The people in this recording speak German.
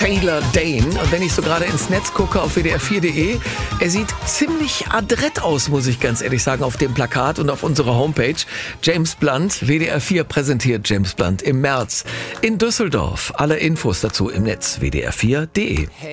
Taylor Dayne. Und wenn ich so gerade ins Netz gucke auf WDR4.de, er sieht ziemlich adrett aus, muss ich ganz ehrlich sagen, auf dem Plakat und auf unserer Homepage. James Blunt, WDR4 präsentiert James Blunt im März in Düsseldorf. Alle Infos dazu im Netz WDR4.de.